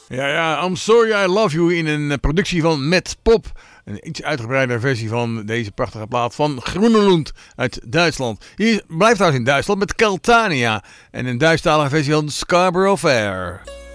Ja, I'm Sorry I Love You in een productie van Matt Pop. Een iets uitgebreide versie van deze prachtige plaat van Groenelund uit Duitsland. Hier blijft trouwens in Duitsland met Keltania en een Duitsstalige versie van Scarborough Fair.